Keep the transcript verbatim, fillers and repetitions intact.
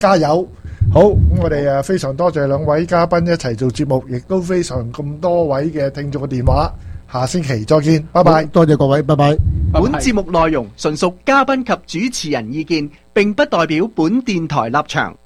加油！好，咁我哋誒非常多謝兩位嘉賓一齊做節目，亦都非常咁多位嘅聽眾嘅電話。下星期再見，拜拜。 多謝各位，拜拜。 本節目內容純屬嘉賓及主持人意見，並不代表本電台立場。